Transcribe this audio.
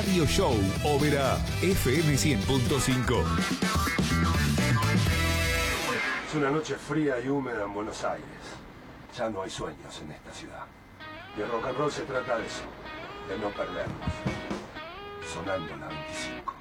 Radio Show Ópera FM 100.5. Es una noche fría y húmeda en Buenos Aires. Ya no hay sueños en esta ciudad. Y el rock and roll se trata de eso, de no perdernos. Sonando la 25.